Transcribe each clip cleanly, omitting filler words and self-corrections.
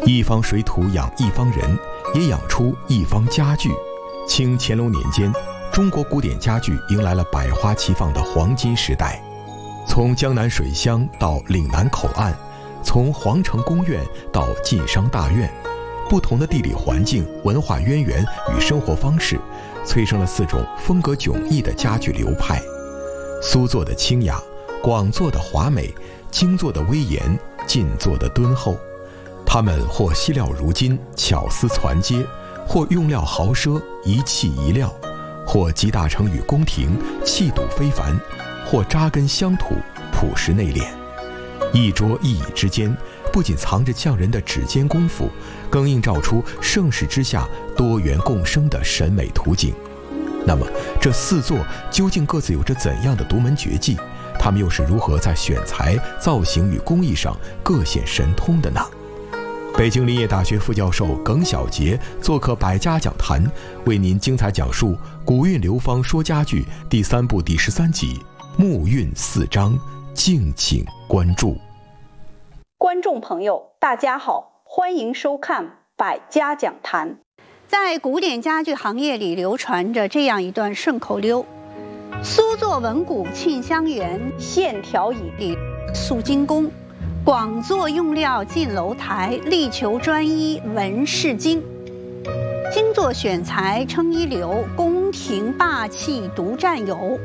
一方水土养一方人，也养出一方家具。清乾隆年间，中国古典家具迎来了百花齐放的黄金时代。从江南水乡到岭南口岸，从皇城宫苑到晋商大院，不同的地理环境、文化渊源与生活方式，催生了4种风格迥异的家具流派：苏作的清雅，广作的华美，精作的威严，晋作的敦厚。它们或稀料如金，巧思攒接；或用料豪奢，一气一料；或集大成于宫廷，气度非凡；或扎根乡土，朴实内敛。一桌一椅之间，不仅藏着匠人的指尖功夫，更映照出盛世之下多元共生的审美图景。那么，这4座究竟各自有着怎样的独门绝技？他们又是如何在选材、造型与工艺上各显神通的呢？北京林业大学副教授耿晓杰做客百家讲坛，为您精彩讲述《古韵流芳说家具》第3部第13集《木韵4章》，敬请关注。 观众朋友，大家好，欢迎收看百家讲坛。 在古典家具行业里流传着这样一段顺口溜：苏作文骨沁香园， 线条以里塑精工。广作用料进楼台，力求专一文饰精。精作选材称一流，宫廷霸气独占有。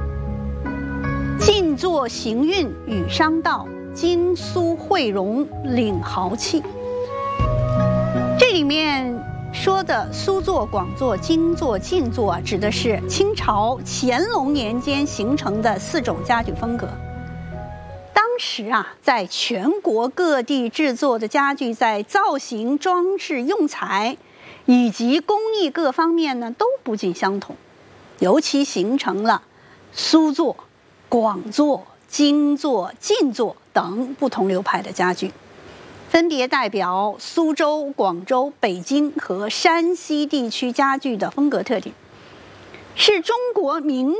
晋作行韵与商道，精苏汇融领豪气。这里面说的苏作、广作、精作、晋作，指的是清朝乾隆年间形成的4种家具风格。当时在全国各地制作的家具，在造型、装饰、用材以及工艺各方面呢，都不尽相同，尤其形成了苏作、广作、精作、晋作等不同流派的家具，分别代表苏州、广州、北京和山西地区家具的风格特点，是中国民